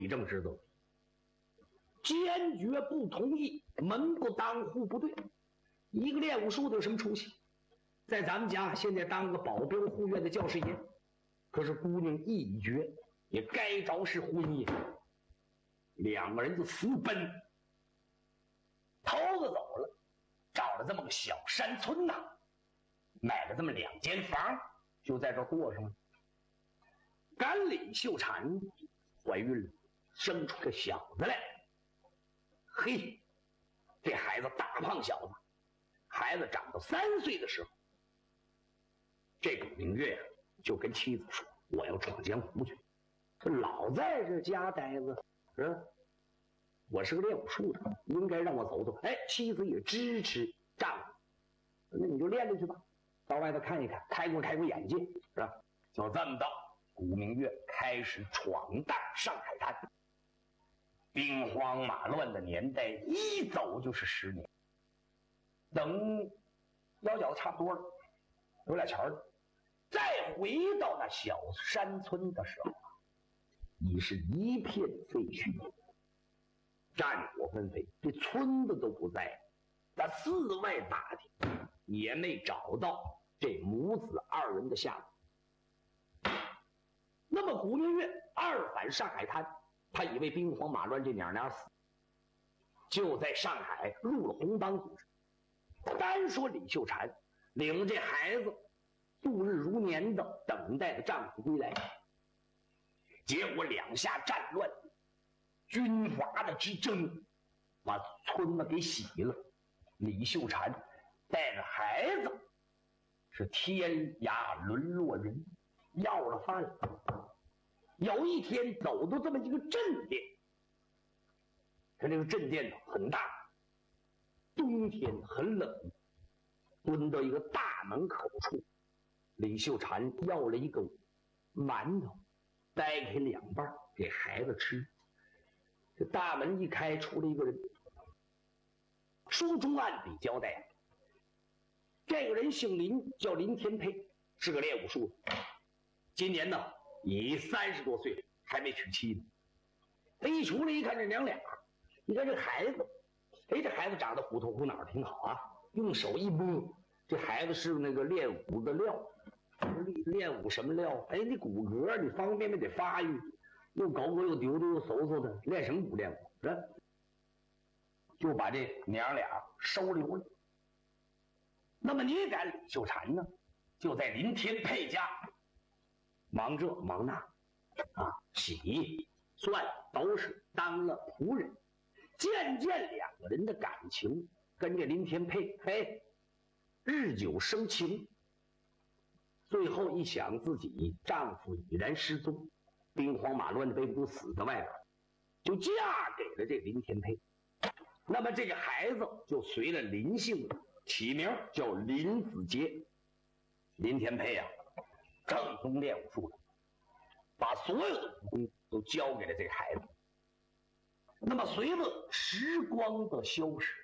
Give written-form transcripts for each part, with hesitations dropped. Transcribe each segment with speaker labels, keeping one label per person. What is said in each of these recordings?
Speaker 1: 理政之责，坚决不同意门不当户不对。一个练武术的有什么出息？在咱们家现在当个保镖护院的教师爷，可是姑娘一绝，也该着是婚姻。两个人就私奔，头子走了，找了这么个小山村呐，买了这么2间房，就在这过上了。赶李秀婵怀孕了，生出个小子来。嘿，这孩子大胖小子，孩子长到3岁的时候，这个明月就跟妻子说：“我要闯江湖去，老在这家待着，我是个练武术的，应该让我走走。”哎，妻子也支持丈夫，那你就练练去吧，到外头看一看，开阔眼界，是吧？就这么着，古明月开始闯荡上海滩。兵荒马乱的年代，一走就是10年。等腰脚差不多了，有点钱了，再回到那小山村的时候，已是一片废墟，战火纷飞，这村子都不在。他四外打听，也没找到这母子2人的下落。那么古明月2返上海滩，他以为兵荒马乱这娘死，就在上海入了红帮组织。单说李秀婵领着这孩子度日如年的等待着丈夫归来，结果2下战乱，军阀的之争把村子给洗了。李秀婵带着孩子是天涯沦落人，要了饭了。有一天走到这么一个镇店，他这个镇店呢很大，冬天很冷，蹲到一个大门口处，李秀婵要了一个馒头，掰开2半给孩子吃。这大门一开，出来一个人，书中暗笔交代，这个人姓林，叫林天佩，是个练武术的，今年呢已30多岁了，还没娶妻呢。他一出来一看这娘俩，你看这孩子，这孩子长得虎头虎脑挺好啊，用手一摸，这孩子是那个练武的料。练武什么料？你骨骼你方方面面得发育，又狗狗又丢丢又嗖嗖的，练什么武？练武就把这娘俩收留了。那么你赶李秀婵呢，就在林天佩家忙这忙那洗算都是当了仆人。渐渐2个人的感情跟这林天佩日久生情。最后一想，自己丈夫已然失踪，兵荒马乱的被捕死在外边，就嫁给了这林天佩。那么这个孩子就随了林姓，起名叫林子杰。林天佩正宗练武术的，把所有的武功都交给了这个孩子。那么随着时光的消逝，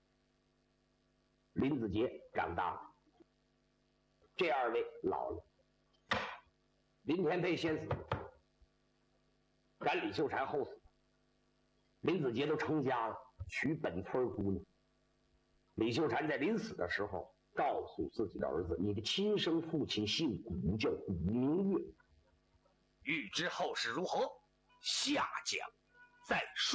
Speaker 1: 林子杰长大了，这2位老了。林天佩先死，赶李秀婵后死，林子杰都成家了，娶本村姑娘。李秀婵在临死的时候告诉自己的儿子：“你的亲生父亲姓古，叫古明月。”欲知后事如何，下讲再说。